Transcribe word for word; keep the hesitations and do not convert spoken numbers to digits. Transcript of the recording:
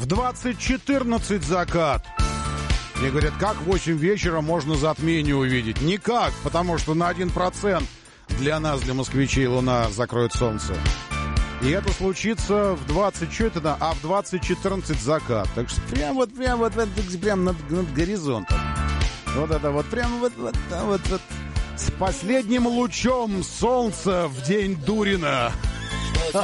В двадцать четырнадцать закат. Мне говорят, как в восемь вечера можно затмение увидеть? Никак, потому что на один процент для нас, для москвичей, луна закроет солнце. И это случится в двадцать четыре, а в двадцать четырнадцать закат. Так что прям вот, прям вот, вот прям над, над горизонтом. Вот это вот, прям вот, вот, вот, вот. С последним лучом солнца в день Дурина.